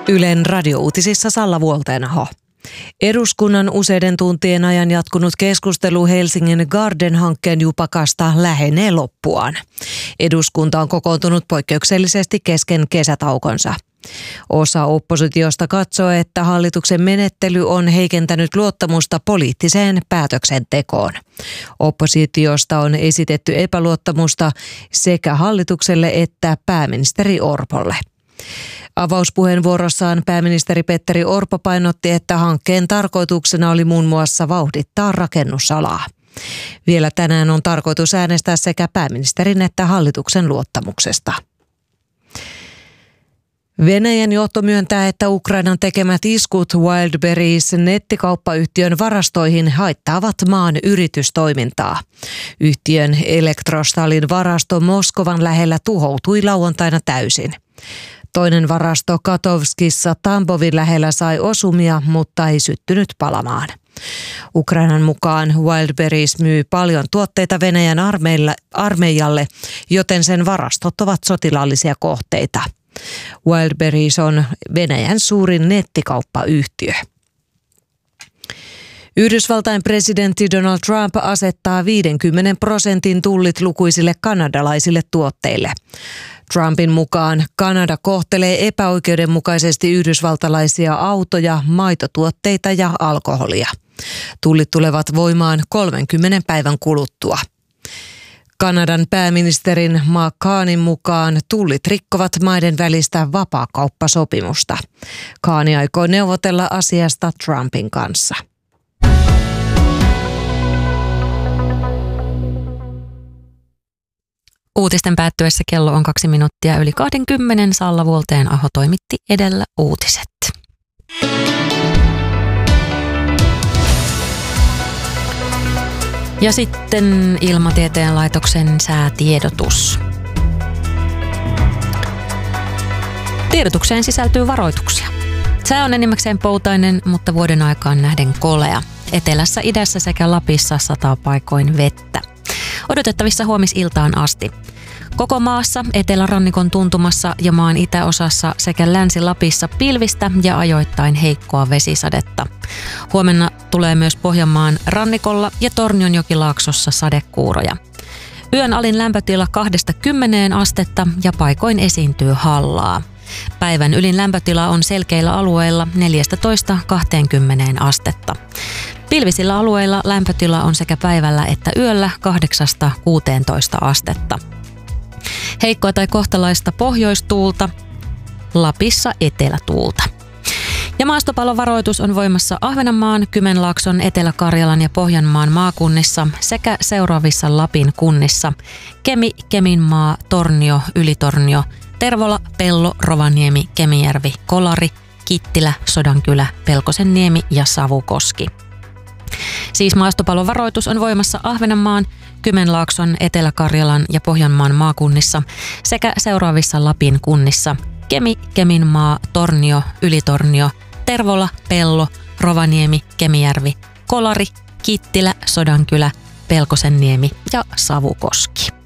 Ylen radiouutisissa Salla Vuolteenaho. Eduskunnan useiden tuntien ajan jatkunut keskustelu Helsingin Garden-hankkeen jupakasta lähenee loppuaan. Eduskunta on kokoontunut poikkeuksellisesti kesken kesätaukonsa. Osa oppositiosta katsoo, että hallituksen menettely on heikentänyt luottamusta poliittiseen päätöksentekoon. Oppositiosta on esitetty epäluottamusta sekä hallitukselle että pääministeri Orpolle. Avauspuheenvuorossaan pääministeri Petteri Orpo painotti, että hankkeen tarkoituksena oli muun muassa vauhdittaa rakennusalaa. Vielä tänään on tarkoitus äänestää sekä pääministerin että hallituksen luottamuksesta. Venäjän johto myöntää, että Ukrainan tekemät iskut Wildberries nettikauppayhtiön varastoihin haittaavat maan yritystoimintaa. Yhtiön Elektrostalin varasto Moskovan lähellä tuhoutui lauantaina täysin. Toinen varasto Katovskissa Tambovin lähellä sai osumia, mutta ei syttynyt palamaan. Ukrainan mukaan Wildberries myy paljon tuotteita Venäjän armeijalle, joten sen varastot ovat sotilaallisia kohteita. Wildberries on Venäjän suurin nettikauppayhtiö. Yhdysvaltain presidentti Donald Trump asettaa 50% tullit lukuisille kanadalaisille tuotteille. Trumpin mukaan Kanada kohtelee epäoikeudenmukaisesti yhdysvaltalaisia autoja, maitotuotteita ja alkoholia. Tullit tulevat voimaan 30 päivän kuluttua. Kanadan pääministerin Mark Carneyn mukaan tullit rikkovat maiden välistä vapaakauppasopimusta. Carney aikoo neuvotella asiasta Trumpin kanssa. Uutisten päättyessä kello on 2 minuuttia yli 20. Salla Vuolteenaho toimitti edellä uutiset. Ja sitten Ilmatieteen laitoksen säätiedotus. Tiedotukseen sisältyy varoituksia. Sää on enimmäkseen poutainen, mutta vuoden aikaan nähden kolea. Etelässä, idässä sekä Lapissa sataa paikoin vettä. Odotettavissa huomisiltaan asti. Koko maassa, etelärannikon tuntumassa ja maan itäosassa sekä Länsi-Lapissa pilvistä ja ajoittain heikkoa vesisadetta. Huomenna tulee myös Pohjanmaan rannikolla ja Tornionjokilaaksossa sadekuuroja. Yön alin lämpötila 2–10 astetta ja paikoin esiintyy hallaa. Päivän ylin lämpötila on selkeillä alueilla 14–20 astetta. Pilvisillä alueilla lämpötila on sekä päivällä että yöllä 8–16 astetta. Heikkoa tai kohtalaista pohjoistuulta, Lapissa etelätuulta. Ja maastopallovaroitus on voimassa Ahvenanmaan, Kymenlaakson, Etelä-Karjalan ja Pohjanmaan maakunnissa sekä seuraavissa Lapin kunnissa: Kemi, Keminmaa, Tornio, Ylitornio, Tervola, Pello, Rovaniemi, Kemijärvi, Kolari, Kittilä, Sodankylä, Pelkosenniemi ja Savukoski. Siis maastopallovaroitus on voimassa Ahvenanmaan, Kymenlaakson, Etelä-Karjalan ja Pohjanmaan maakunnissa sekä seuraavissa Lapin kunnissa: Kemi, Keminmaa, Tornio, Ylitornio, Tervola, Pello, Rovaniemi, Kemijärvi, Kolari, Kittilä, Sodankylä, Pelkosenniemi ja Savukoski.